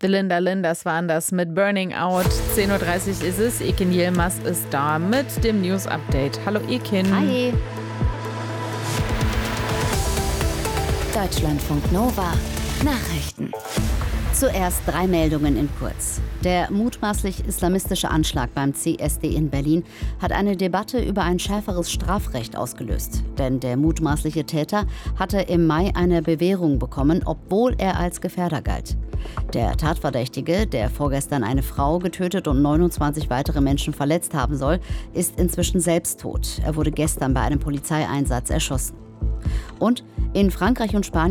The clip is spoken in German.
The Linda Lindas waren das mit Burning Out. 10.30 Uhr ist es. Ekin Yilmaz ist da mit dem News Update. Hallo Ekin. Hi. Deutschlandfunk Nova. Nachrichten. Zuerst 3 Meldungen in kurz. Der mutmaßlich islamistische Anschlag beim CSD in Berlin hat eine Debatte über ein schärferes Strafrecht ausgelöst. Denn der mutmaßliche Täter hatte im Mai eine Bewährung bekommen, obwohl er als Gefährder galt. Der Tatverdächtige, der vorgestern eine Frau getötet und 29 weitere Menschen verletzt haben soll, ist inzwischen selbst tot. Er wurde gestern bei einem Polizeieinsatz erschossen. Und in Frankreich und Spanien